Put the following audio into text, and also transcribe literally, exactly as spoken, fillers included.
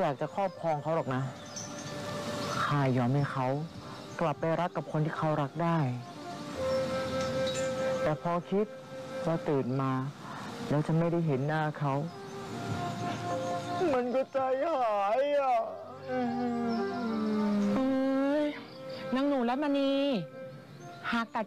อยากจะครอบครองเขาหรอกนะข้ายอมให้เขากลับไปรักกับคนที่เขารักได้แต่พอคิดว่าตื่นมาแล้วจะไม่ได้เห็นหน้าเขามันก็ใจหายอ่ะเอ้ยนางหนูรัตมณีหากตัด